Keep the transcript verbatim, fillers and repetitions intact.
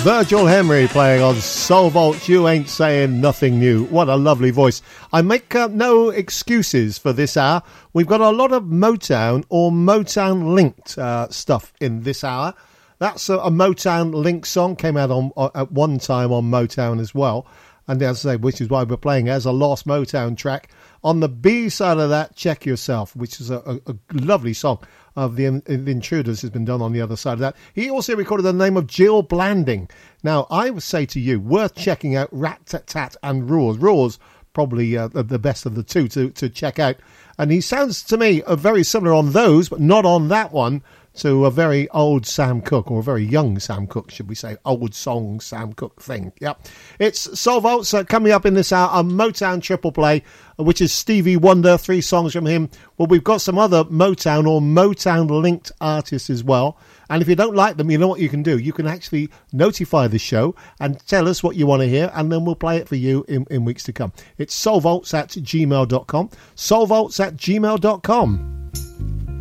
Virgil Henry playing on Soul Vault. You ain't saying nothing new. What a lovely voice. I make uh, no excuses for this hour. We've got a lot of Motown or Motown linked uh, stuff in this hour. That's a, a Motown linked song. Came out on uh, at one time on Motown as well. And as I say, which is why we're playing as a Lost Motown track. On the B side of that, Check Yourself, which is a, a, a lovely song of the, the Intruders, has been done on the other side of that. He also recorded the name of Jill Blanding. Now, I would say to you, worth checking out Rat Tat Tat and Roars. Roars, probably uh, the best of the two to, to check out. And he sounds to me uh, very similar on those, but not on that one, to a very old Sam Cooke, or a very young Sam Cooke, should we say, old song Sam Cooke thing. Yep. It's Soul Vaults uh, coming up in this hour, a Motown triple play, which is Stevie Wonder, three songs from him. Well, we've got some other Motown or Motown-linked artists as well. And if you don't like them, you know what you can do. You can actually notify the show and tell us what you want to hear, and then we'll play it for you in, in weeks to come. It's soulvaults at gmail dot com. soulvaults at gmail dot com.